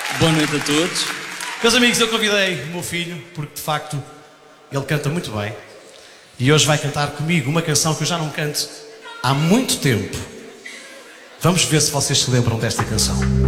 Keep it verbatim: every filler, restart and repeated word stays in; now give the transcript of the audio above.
Boa noite a todos. Meus amigos, eu convidei o meu filho porque de facto ele canta muito bem e hoje vai cantar comigo uma canção que eu já não canto há muito tempo. Vamos ver se vocês se lembram desta canção.